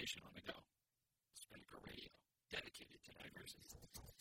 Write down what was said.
station on the go. Spinnaker Radio, dedicated to diversity.